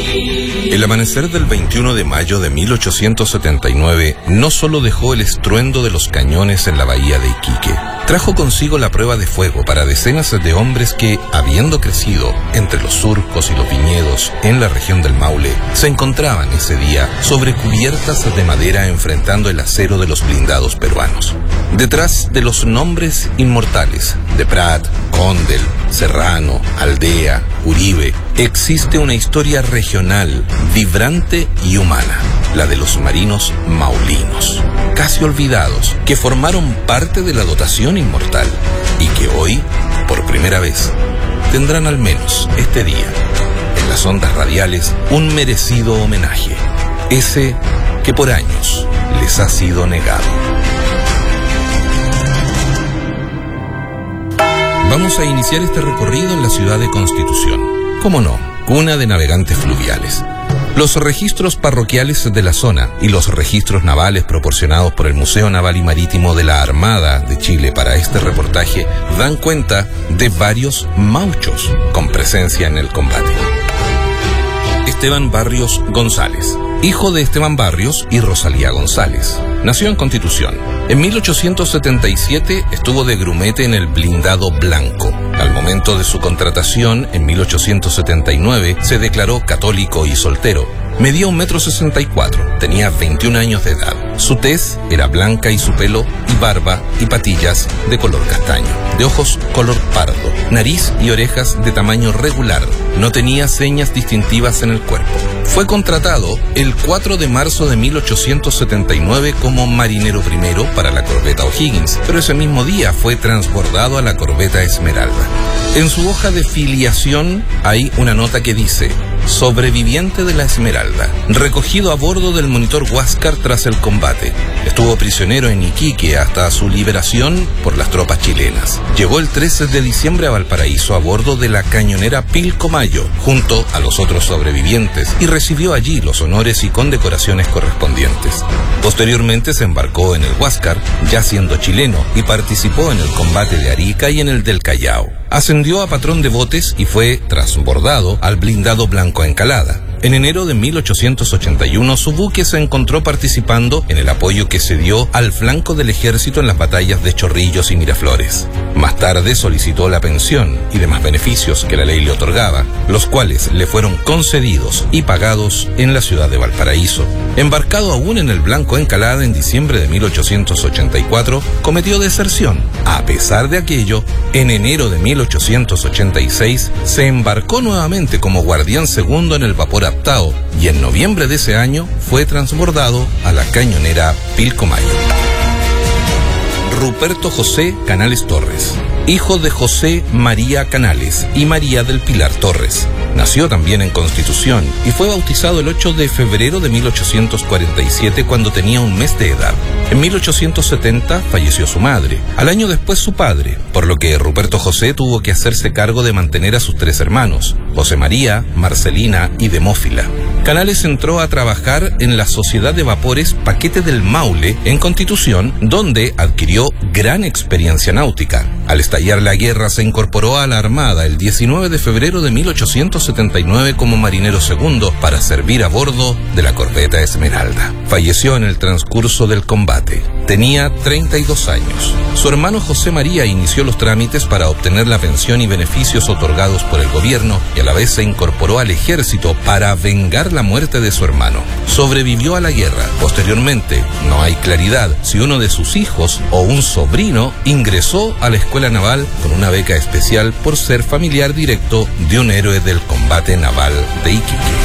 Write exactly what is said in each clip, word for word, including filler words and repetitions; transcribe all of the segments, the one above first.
El amanecer del veintiuno de mayo de mil ochocientos setenta y nueve no solo dejó el estruendo de los cañones en la bahía de Iquique, trajo consigo la prueba de fuego para decenas de hombres que, habiendo crecido entre los surcos y los viñedos en la región del Maule, se encontraban ese día sobre cubiertas de madera enfrentando el acero de los blindados peruanos. Detrás de los nombres inmortales de Prat, Condel, Serrano, Aldea, Uribe, existe una historia regional, vibrante y humana, la de los marinos maulinos, casi olvidados, que formaron parte de la dotación inmortal y que hoy, por primera vez, tendrán al menos este día, en las ondas radiales, un merecido homenaje, ese que por años les ha sido negado. Vamos a iniciar este recorrido en la ciudad de Constitución. ¿Cómo no? Cuna de navegantes fluviales. Los registros parroquiales de la zona y los registros navales proporcionados por el Museo Naval y Marítimo de la Armada de Chile para este reportaje dan cuenta de varios mauchos con presencia en el combate. Esteban Barrios González, hijo de Esteban Barrios y Rosalía González. Nació en Constitución. En mil ochocientos setenta y siete estuvo de grumete en el blindado Blanco. Al momento de su contratación, en mil ochocientos setenta y nueve, se declaró católico y soltero. Medía un metro sesenta y cuatro, tenía veintiún años de edad. Su tez era blanca y su pelo y barba y patillas de color castaño, de ojos color pardo, nariz y orejas de tamaño regular. No tenía señas distintivas en el cuerpo. Fue contratado el cuatro de marzo de mil ochocientos setenta y nueve como marinero primero para la corbeta O'Higgins, pero ese mismo día fue transbordado a la corbeta Esmeralda. En su hoja de filiación hay una nota que dice: sobreviviente de la Esmeralda, recogido a bordo del monitor Huáscar tras el combate. Estuvo prisionero en Iquique hasta su liberación por las tropas chilenas. Llegó el trece de diciembre a Valparaíso a bordo de la cañonera Pilcomayo, junto a los otros sobrevivientes, y recibió allí los honores y condecoraciones correspondientes. Posteriormente se embarcó en el Huáscar, ya siendo chileno, y participó en el combate de Arica y en el del Callao. Ascendió a patrón de botes y fue transbordado al blindado Blanco Encalada. En enero de mil ochocientos ochenta y uno, su buque se encontró participando en el apoyo que se dio al flanco del ejército en las batallas de Chorrillos y Miraflores. Más tarde solicitó la pensión y demás beneficios que la ley le otorgaba, los cuales le fueron concedidos y pagados en la ciudad de Valparaíso. Embarcado aún en el Blanco Encalada en diciembre de mil ochocientos ochenta y cuatro, cometió deserción. A pesar de aquello, en enero de mil ochocientos ochenta y seis se embarcó nuevamente como guardián segundo en el vapor Aptao y en noviembre de ese año fue transbordado a la cañonera Pilcomayo. Ruperto José Canales Torres, hijo de José María Canales y María del Pilar Torres. Nació también en Constitución y fue bautizado el ocho de febrero de mil ochocientos cuarenta y siete cuando tenía un mes de edad. En mil ochocientos setenta falleció su madre, al año después su padre, por lo que Ruperto José tuvo que hacerse cargo de mantener a sus tres hermanos, José María, Marcelina y Demófila. Canales entró a trabajar en la Sociedad de Vapores Paquete del Maule en Constitución, donde adquirió gran experiencia náutica. Al estallar la guerra se incorporó a la Armada el diecinueve de febrero de mil ochocientos setenta y nueve como marinero segundo para servir a bordo de la corbeta Esmeralda. Falleció en el transcurso del combate. Tenía treinta y dos años. Su hermano José María inició los trámites para obtener la pensión y beneficios otorgados por el gobierno y a la vez se incorporó al ejército para vengar la muerte de su hermano. Sobrevivió a la guerra. Posteriormente, no hay claridad si uno de sus hijos o un sobrino ingresó a la Escuela Naval con una beca especial por ser familiar directo de un héroe del combate naval de Iquique.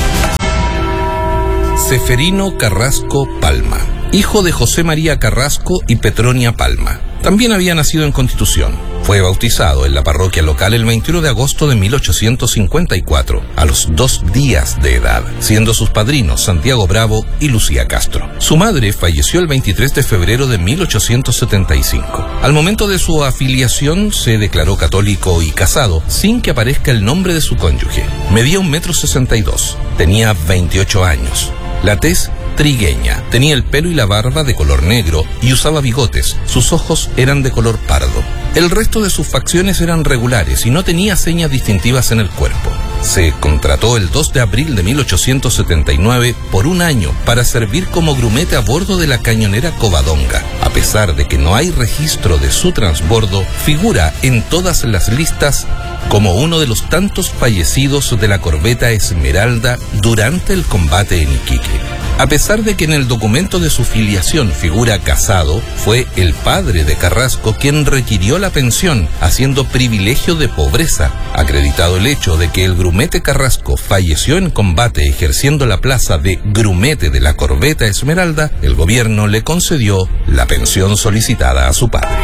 Seferino Carrasco Palma, hijo de José María Carrasco y Petronia Palma. También había nacido en Constitución. Fue bautizado en la parroquia local el veintiuno de agosto de mil ochocientos cincuenta y cuatro, a los dos días de edad, siendo sus padrinos Santiago Bravo y Lucía Castro. Su madre falleció el veintitrés de febrero de mil ochocientos setenta y cinco. Al momento de su afiliación se declaró católico y casado, sin que aparezca el nombre de su cónyuge. Medía un metro sesenta y dos, tenía veintiocho años. La tez trigueña, tenía el pelo y la barba de color negro y usaba bigotes, sus ojos eran de color pardo. El resto de sus facciones eran regulares y no tenía señas distintivas en el cuerpo. Se contrató el dos de abril de mil ochocientos setenta y nueve por un año para servir como grumete a bordo de la cañonera Covadonga. A pesar de que no hay registro de su transbordo, figura en todas las listas como uno de los tantos fallecidos de la corbeta Esmeralda durante el combate en Iquique. A pesar de que en el documento de su filiación figura casado, fue el padre de Carrasco quien requirió la pensión, haciendo privilegio de pobreza. Acreditado el hecho de que el grumete Carrasco falleció en combate ejerciendo la plaza de grumete de la corbeta Esmeralda, el gobierno le concedió la pensión solicitada a su padre.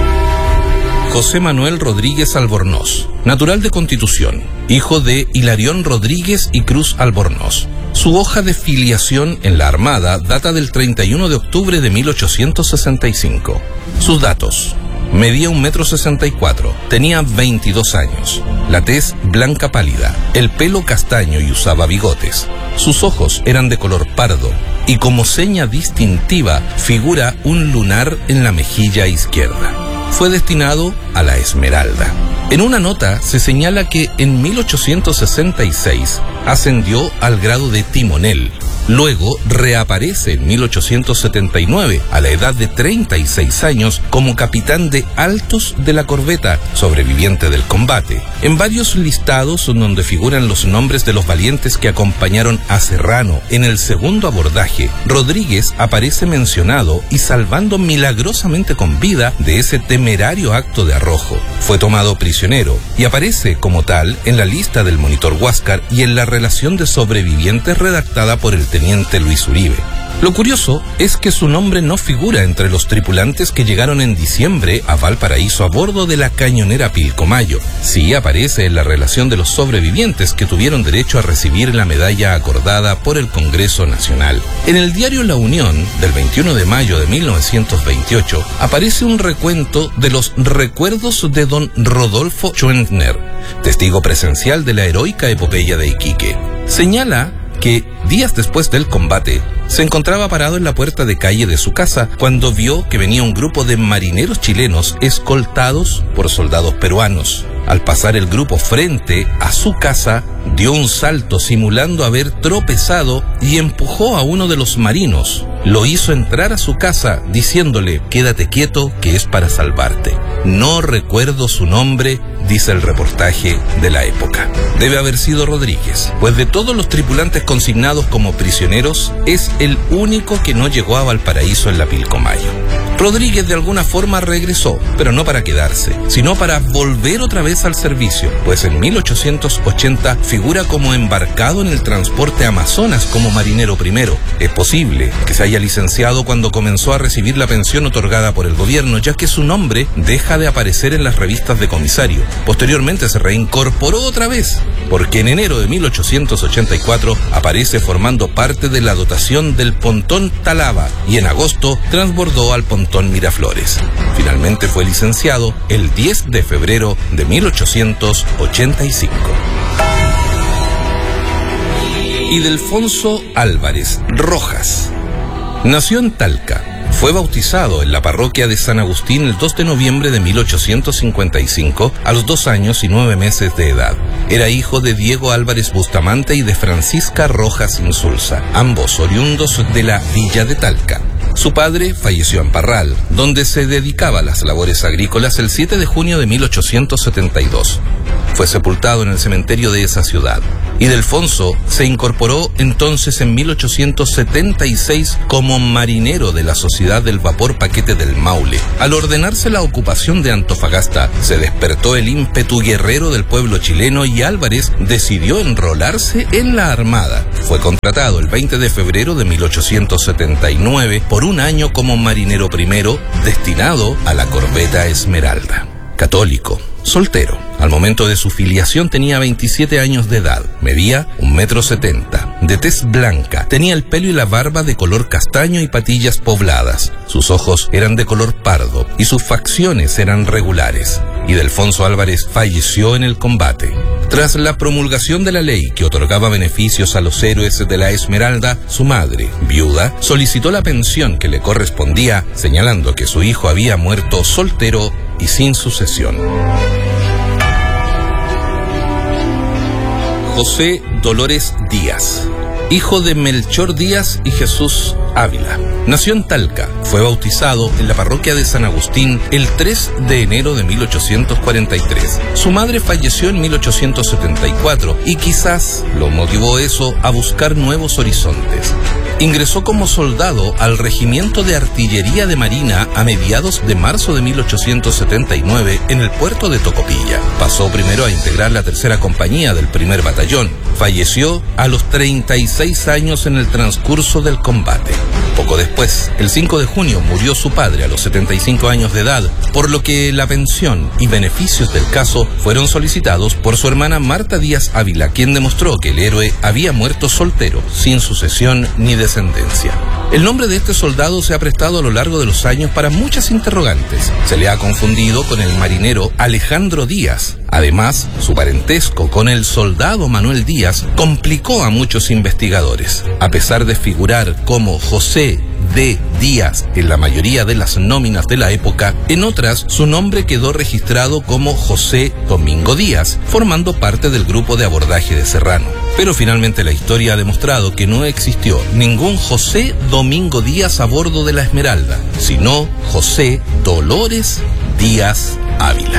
José Manuel Rodríguez Albornoz, natural de Constitución, hijo de Hilarión Rodríguez y Cruz Albornoz. Su hoja de filiación en la Armada data del treinta y uno de octubre de mil ochocientos sesenta y cinco. Sus datos: medía un metro sesenta y cuatro, tenía veintidós años, la tez blanca pálida, el pelo castaño y usaba bigotes. Sus ojos eran de color pardo y como seña distintiva figura un lunar en la mejilla izquierda. Fue destinado a la Esmeralda. En una nota se señala que en mil ochocientos sesenta y seis ascendió al grado de timonel. Luego reaparece en mil ochocientos setenta y nueve, a la edad de treinta y seis años, como capitán de altos de la corbeta, sobreviviente del combate. En varios listados donde figuran los nombres de los valientes que acompañaron a Serrano en el segundo abordaje, Rodríguez aparece mencionado y salvando milagrosamente con vida de ese temerario acto de arrojo. Fue tomado prisionero y aparece como tal en la lista del monitor Huáscar y en la relación de sobrevivientes redactada por el teniente Luis Uribe. Lo curioso es que su nombre no figura entre los tripulantes que llegaron en diciembre a Valparaíso a bordo de la cañonera Pilcomayo. Sí aparece en la relación de los sobrevivientes que tuvieron derecho a recibir la medalla acordada por el Congreso Nacional. En el diario La Unión, del veintiuno de mayo de mil novecientos veintiocho, aparece un recuento de los recuerdos de don Rodolfo Schwentner, testigo presencial de la heroica epopeya de Iquique. Señala que días después del combate se encontraba parado en la puerta de calle de su casa cuando vio que venía un grupo de marineros chilenos escoltados por soldados peruanos. Al pasar el grupo frente a su casa, dio un salto simulando haber tropezado y empujó a uno de los marinos. Lo hizo entrar a su casa diciéndole: quédate quieto que es para salvarte. No recuerdo su nombre, dice el reportaje de la época. Debe haber sido Rodríguez, pues de todos los tripulantes consignados como prisioneros, es el único que no llegó a Valparaíso en la Pilcomayo. Rodríguez de alguna forma regresó, pero no para quedarse, sino para volver otra vez al servicio, pues en mil ochocientos ochenta figura como embarcado en el transporte Amazonas como marinero primero. Es posible que se haya licenciado cuando comenzó a recibir la pensión otorgada por el gobierno, ya que su nombre deja de aparecer en las revistas de comisario. Posteriormente se reincorporó otra vez, porque en enero de mil ochocientos ochenta y cuatro aparece formando parte de la dotación del pontón Talaba y en agosto transbordó al pontón Miraflores. Finalmente fue licenciado el diez de febrero de mil ochocientos ochenta y cinco. Ildefonso Álvarez Rojas nació en Talca. Fue bautizado en la parroquia de San Agustín el dos de noviembre de mil ochocientos cincuenta y cinco, a los dos años y nueve meses de edad. Era hijo de Diego Álvarez Bustamante y de Francisca Rojas Insulza, ambos oriundos de la villa de Talca. Su padre falleció en Parral, donde se dedicaba a las labores agrícolas el siete de junio de mil ochocientos setenta y dos. Fue sepultado en el cementerio de esa ciudad. Ildefonso se incorporó entonces en mil ochocientos setenta y seis como marinero de la Sociedad del Vapor Paquete del Maule. Al ordenarse la ocupación de Antofagasta, se despertó el ímpetu guerrero del pueblo chileno y Álvarez decidió enrolarse en la Armada. Fue contratado el veinte de febrero de mil ochocientos setenta y nueve por un año como marinero primero, destinado a la corbeta Esmeralda. Católico, soltero. Al momento de su filiación tenía veintisiete años de edad, medía un metro setenta, de tez blanca, tenía el pelo y la barba de color castaño y patillas pobladas, sus ojos eran de color pardo y sus facciones eran regulares. Ildefonso Álvarez falleció en el combate. Tras la promulgación de la ley que otorgaba beneficios a los héroes de la Esmeralda, su madre, viuda, solicitó la pensión que le correspondía, señalando que su hijo había muerto soltero y sin sucesión. José Dolores Díaz, hijo de Melchor Díaz y Jesús Ávila. Nació en Talca, fue bautizado en la parroquia de San Agustín el tres de enero de mil ochocientos cuarenta y tres. Su madre falleció en mil ochocientos setenta y cuatro y quizás lo motivó eso a buscar nuevos horizontes. Ingresó como soldado al Regimiento de Artillería de Marina a mediados de marzo de mil ochocientos setenta y nueve en el puerto de Tocopilla. Pasó primero a integrar la tercera compañía del primer batallón. Falleció a los treinta y seis años en el transcurso del combate. Poco después, el cinco de junio, murió su padre a los setenta y cinco años de edad, por lo que la pensión y beneficios del caso fueron solicitados por su hermana Marta Díaz Ávila, quien demostró que el héroe había muerto soltero, sin sucesión ni descendencia. El nombre de este soldado se ha prestado a lo largo de los años para muchas interrogantes. Se le ha confundido con el marinero Alejandro Díaz. Además, su parentesco con el soldado Manuel Díaz complicó a muchos investigadores. A pesar de figurar como José D. Díaz en la mayoría de las nóminas de la época, en otras su nombre quedó registrado como José Domingo Díaz, formando parte del grupo de abordaje de Serrano. Pero finalmente la historia ha demostrado que no existió ningún José Domingo Díaz a bordo de la Esmeralda, sino José Dolores Díaz Ávila.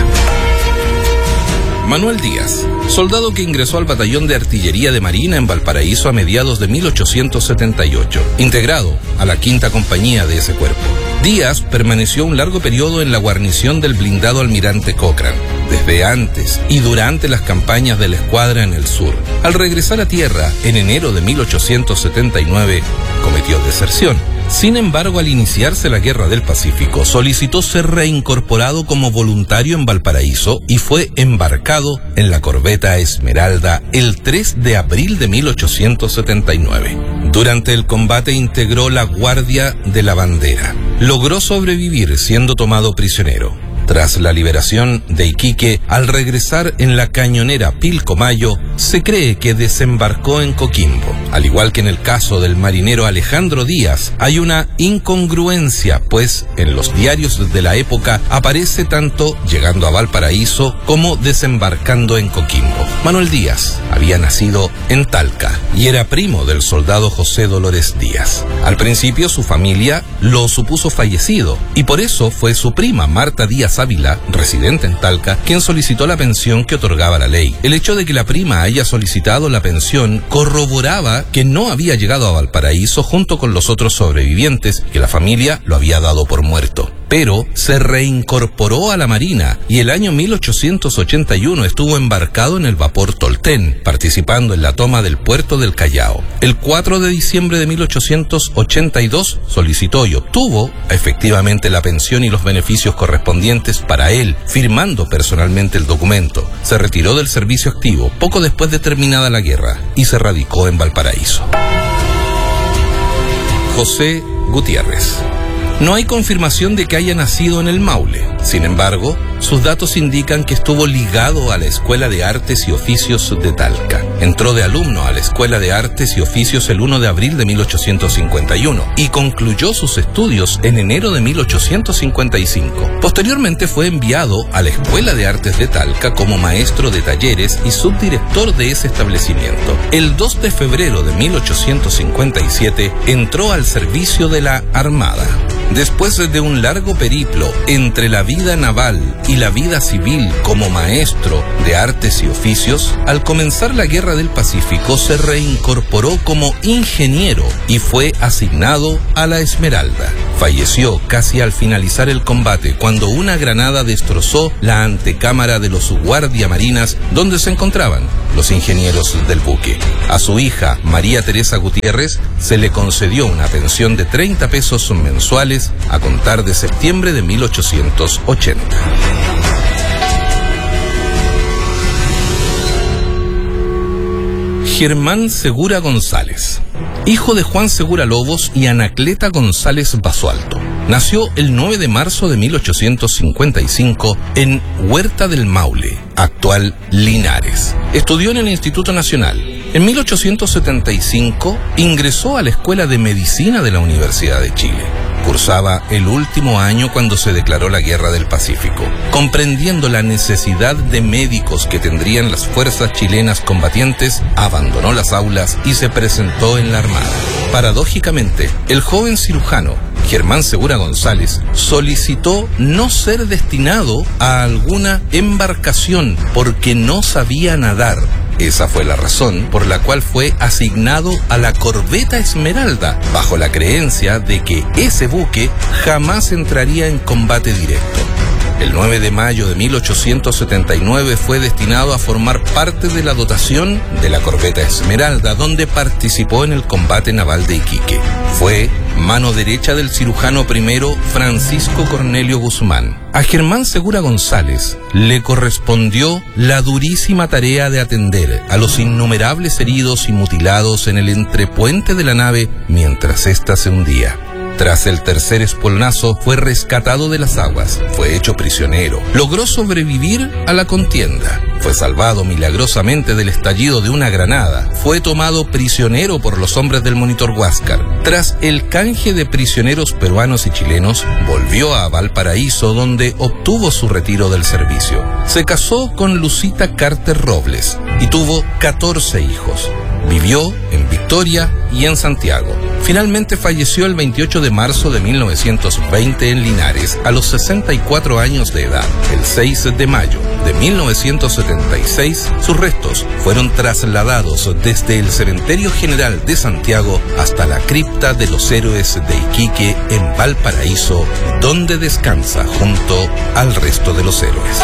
Manuel Díaz, soldado que ingresó al batallón de artillería de Marina en Valparaíso a mediados de mil ochocientos setenta y ocho, integrado a la quinta compañía de ese cuerpo. Díaz permaneció un largo periodo en la guarnición del blindado Almirante Cochrane, desde antes y durante las campañas de la escuadra en el sur. Al regresar a tierra en enero de mil ochocientos setenta y nueve, cometió deserción. Sin embargo, al iniciarse la Guerra del Pacífico, solicitó ser reincorporado como voluntario en Valparaíso y fue embarcado en la corbeta Esmeralda el tres de abril de mil ochocientos setenta y nueve. Durante el combate integró la Guardia de la Bandera. Logró sobrevivir siendo tomado prisionero. Tras la liberación de Iquique, al regresar en la cañonera Pilcomayo, se cree que desembarcó en Coquimbo. Al igual que en el caso del marinero Alejandro Díaz, hay una incongruencia, pues en los diarios de la época aparece tanto llegando a Valparaíso como desembarcando en Coquimbo. Manuel Díaz había nacido en Talca y era primo del soldado José Dolores Díaz. Al principio su familia lo supuso fallecido y por eso fue su prima Marta Díaz Ávila, residente en Talca, quien solicitó la pensión que otorgaba la ley. El hecho de que la prima haya solicitado la pensión corroboraba que no había llegado a Valparaíso junto con los otros sobrevivientes, que la familia lo había dado por muerto. Pero se reincorporó a la Marina y el año mil ochocientos ochenta y uno estuvo embarcado en el vapor Tolten, participando en la toma del puerto del Callao. El cuatro de diciembre de mil ochocientos ochenta y dos solicitó y obtuvo efectivamente la pensión y los beneficios correspondientes para él, firmando personalmente el documento. Se retiró del servicio activo poco después de terminada la guerra y se radicó en Valparaíso. José Gutiérrez. No hay confirmación de que haya nacido en el Maule. Sin embargo, sus datos indican que estuvo ligado a la Escuela de Artes y Oficios de Talca. Entró de alumno a la Escuela de Artes y Oficios el uno de abril de mil ochocientos cincuenta y uno y concluyó sus estudios en enero de mil ochocientos cincuenta y cinco. Posteriormente fue enviado a la Escuela de Artes de Talca como maestro de talleres y subdirector de ese establecimiento. El dos de febrero de mil ochocientos cincuenta y siete entró al servicio de la Armada. Después de un largo periplo entre la vida naval y la vida civil como maestro de artes y oficios, al comenzar la Guerra del Pacífico se reincorporó como ingeniero y fue asignado a la Esmeralda. Falleció casi al finalizar el combate cuando una granada destrozó la antecámara de los guardiamarinas donde se encontraban los ingenieros del buque. A su hija, María Teresa Gutiérrez, se le concedió una pensión de treinta pesos mensuales a contar de septiembre de mil ochocientos ochenta. Germán Segura González, hijo de Juan Segura Lobos y Anacleta González Basualto. Nació el nueve de marzo de mil ochocientos cincuenta y cinco en Huerta del Maule, actual Linares. Estudió en el Instituto Nacional. En mil ochocientos setenta y cinco ingresó a la Escuela de Medicina de la Universidad de Chile. Cursaba el último año cuando se declaró la Guerra del Pacífico. Comprendiendo la necesidad de médicos que tendrían las fuerzas chilenas combatientes, abandonó las aulas y se presentó en la Armada. Paradójicamente, el joven cirujano Germán Segura González solicitó no ser destinado a alguna embarcación porque no sabía nadar. Esa fue la razón por la cual fue asignado a la corbeta Esmeralda, bajo la creencia de que ese buque jamás entraría en combate directo. El nueve de mayo de mil ochocientos setenta y nueve fue destinado a formar parte de la dotación de la corbeta Esmeralda, donde participó en el combate naval de Iquique. Fue mano derecha del cirujano primero Francisco Cornelio Guzmán. A Germán Segura González le correspondió la durísima tarea de atender a los innumerables heridos y mutilados en el entrepuente de la nave mientras ésta se hundía. Tras el tercer espolnazo, fue rescatado de las aguas, fue hecho prisionero, logró sobrevivir a la contienda, fue salvado milagrosamente del estallido de una granada, fue tomado prisionero por los hombres del Monitor Huáscar. Tras el canje de prisioneros peruanos y chilenos, volvió a Valparaíso, donde obtuvo su retiro del servicio. Se casó con Lucita Carter Robles y tuvo catorce hijos. Vivió en Victoria y en Santiago. Finalmente falleció el veintiocho de marzo de mil novecientos veinte en Linares, a los sesenta y cuatro años de edad. El seis de mayo de mil novecientos setenta y seis, sus restos fueron trasladados desde el Cementerio General de Santiago hasta la cripta de los Héroes de Iquique en Valparaíso, donde descansa junto al resto de los héroes.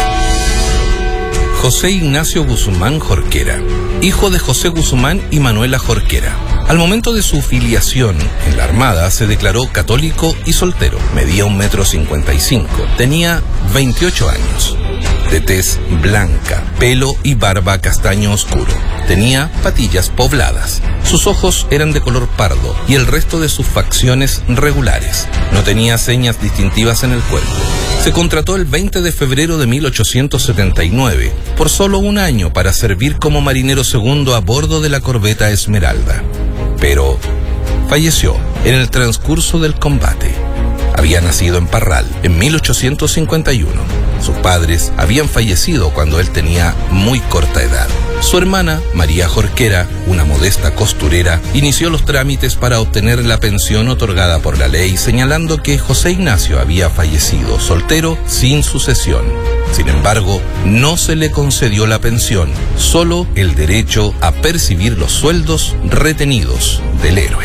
José Ignacio Guzmán Jorquera, hijo de José Guzmán y Manuela Jorquera. Al momento de su filiación en la Armada se declaró católico y soltero. Medía un metro cincuenta y cinco. Tenía veintiocho años. De tez blanca, pelo y barba castaño oscuro. Tenía patillas pobladas. Sus ojos eran de color pardo y el resto de sus facciones regulares. No tenía señas distintivas en el cuerpo. Se contrató el veinte de febrero de mil ochocientos setenta y nueve por solo un año para servir como marinero segundo a bordo de la corbeta Esmeralda. Pero falleció en el transcurso del combate. Había nacido en Parral en mil ochocientos cincuenta y uno. Sus padres habían fallecido cuando él tenía muy corta edad. Su hermana, María Jorquera, una modesta costurera, inició los trámites para obtener la pensión otorgada por la ley, señalando que José Ignacio había fallecido soltero sin sucesión. Sin embargo, no se le concedió la pensión, solo el derecho a percibir los sueldos retenidos del héroe.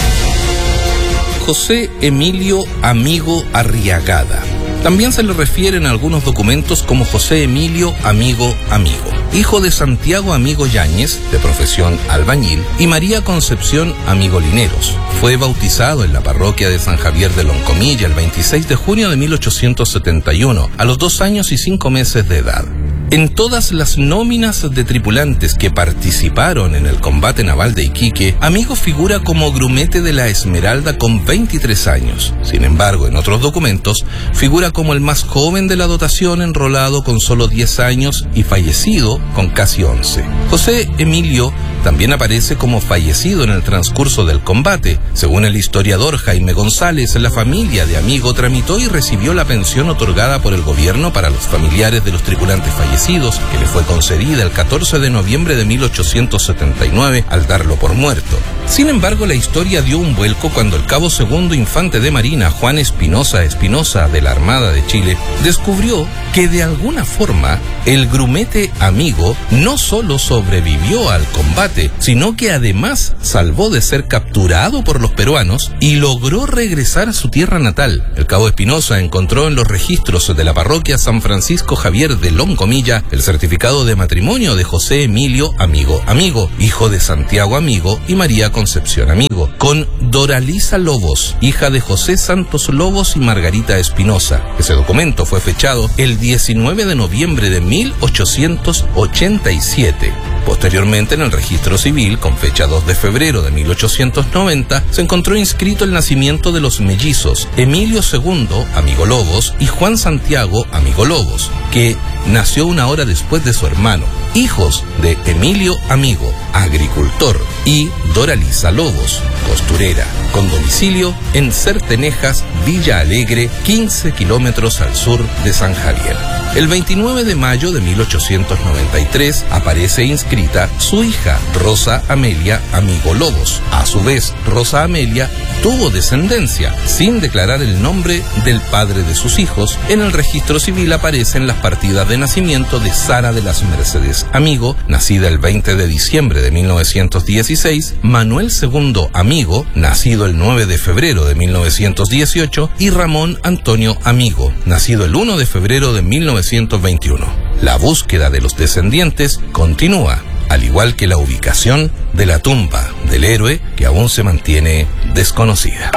José Emilio Amigo Arriagada. También se le refiere en algunos documentos como José Emilio Amigo Amigo, hijo de Santiago Amigo Yáñez, de profesión albañil, y María Concepción Amigo Lineros. Fue bautizado en la parroquia de San Javier de Loncomilla el veintiséis de junio de mil ochocientos setenta y uno, a los dos años y cinco meses de edad. En todas las nóminas de tripulantes que participaron en el combate naval de Iquique, Amigo figura como grumete de la Esmeralda con veintitrés años. Sin embargo, en otros documentos, figura como el más joven de la dotación, enrolado con solo diez años y fallecido con casi once. José Emilio también aparece como fallecido en el transcurso del combate. Según el historiador Jaime González, la familia de Amigo tramitó y recibió la pensión otorgada por el gobierno para los familiares de los tripulantes fallecidos, que le fue concedida el catorce de noviembre de mil ochocientos setenta y nueve al darlo por muerto. Sin embargo, la historia dio un vuelco cuando el cabo segundo infante de marina Juan Espinosa Espinosa de la Armada de Chile descubrió que de alguna forma el grumete Amigo no solo sobrevivió al combate, sino que además salvó de ser capturado por los peruanos y logró regresar a su tierra natal. El cabo Espinosa encontró en los registros de la parroquia San Francisco Javier de Loncomilla el certificado de matrimonio de José Emilio Amigo Amigo, hijo de Santiago Amigo y María Concepción Amigo, con Doralisa Lobos, hija de José Santos Lobos y Margarita Espinosa. Ese documento fue fechado el diecinueve de noviembre de mil ochocientos ochenta y siete. Posteriormente, en el registro civil, con fecha dos de febrero de mil ochocientos noventa, se encontró inscrito el nacimiento de los mellizos Emilio segundo, Amigo Lobos, y Juan Santiago, Amigo Lobos, que nació una hora después de su hermano, hijos de Emilio Amigo, agricultor, y Doralisa Lobos, costurera. con domicilio en Certenejas, Villa Alegre, quince kilómetros al sur de San Javier. El veintinueve de mayo de mil ochocientos noventa y tres aparece inscrita su hija, Rosa Amelia Amigo Lobos. A su vez, Rosa Amelia tuvo descendencia, sin declarar el nombre del padre de sus hijos. En el registro civil aparecen las partidas de nacimiento de Sara de las Mercedes Amigo, nacida el veinte de diciembre de mil novecientos dieciséis, Manuel segundo Amigo, nacido el nueve de febrero de mil novecientos dieciocho, y Ramón Antonio Amigo, nacido el uno de febrero de mil novecientos veintiuno. La búsqueda de los descendientes continúa, al igual que la ubicación de la tumba del héroe, que aún se mantiene desconocida.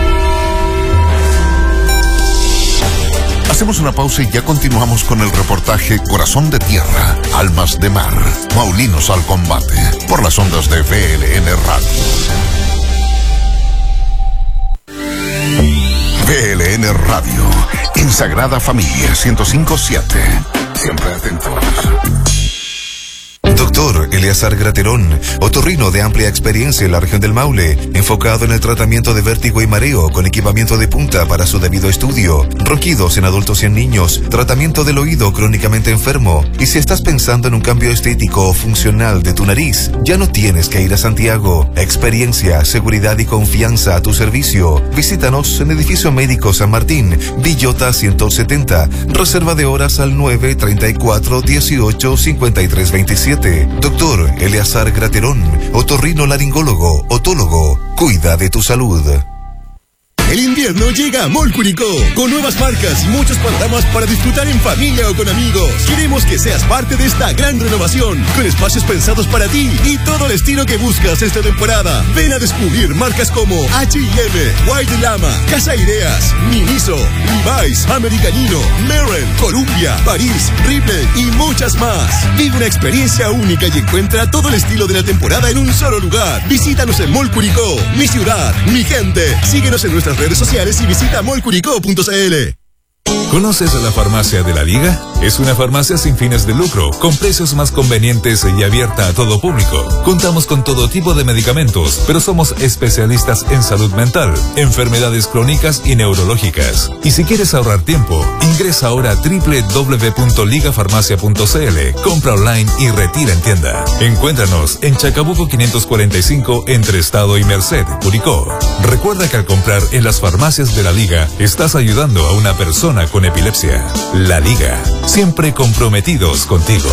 Hacemos una pausa y ya continuamos con el reportaje Corazón de Tierra, Almas de Mar, Maulinos al Combate, por las ondas de V L N Radio. V L N Radio, en Sagrada Familia ciento cinco punto siete. Siempre atentos. Doctor Eleazar Graterón, otorrino de amplia experiencia en la región del Maule, enfocado en el tratamiento de vértigo y mareo con equipamiento de punta para su debido estudio, ronquidos en adultos y en niños, tratamiento del oído crónicamente enfermo. Y si estás pensando en un cambio estético o funcional de tu nariz, ya no tienes que ir a Santiago. Experiencia, seguridad y confianza a tu servicio. Visítanos en Edificio Médico San Martín, Villota ciento setenta. Reserva de horas al nueve treinta y cuatro dieciocho cincuenta y tres veintisiete. Doctor Eleazar Graterón, otorrino laringólogo, otólogo, cuida de tu salud. El invierno llega a Mall Curicó, con nuevas marcas y muchos panoramas para disfrutar en familia o con amigos. Queremos que seas parte de esta gran renovación, con espacios pensados para ti y todo el estilo que buscas esta temporada. Ven a descubrir marcas como H y M, White Lama, Casa Ideas, Miniso, Levi's, Americanino, Merrell, Columbia, París, Ripley y muchas más. Vive una experiencia única y encuentra todo el estilo de la temporada en un solo lugar. Visítanos en Mall Curicó, mi ciudad, mi gente. Síguenos en nuestras redes sociales y visita mall curicó punto c l. ¿Conoces la farmacia de la Liga? Es una farmacia sin fines de lucro, con precios más convenientes y abierta a todo público. Contamos con todo tipo de medicamentos, pero somos especialistas en salud mental, enfermedades crónicas y neurológicas. Y si quieres ahorrar tiempo, ingresa ahora a doble u doble u doble u punto liga farmacia punto c l, compra online y retira en tienda. Encuéntranos en Chacabuco quinientos cuarenta y cinco entre Estado y Merced, Curicó. Recuerda que al comprar en las farmacias de la Liga, estás ayudando a una persona con epilepsia. La Liga, siempre comprometidos contigo.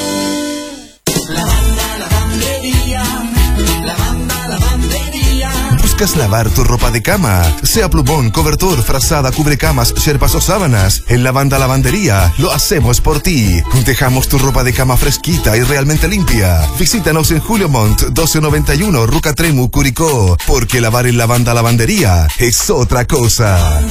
¿Buscas lavar tu ropa de cama? Sea plumón, cobertor, frazada, cubrecamas, sherpas o sábanas. En Lavanda Lavandería lo hacemos por ti. Dejamos tu ropa de cama fresquita y realmente limpia. Visítanos en Julio Montt doce noventa y uno, Rucatremu, Curicó. Porque lavar en Lavanda Lavandería es otra cosa.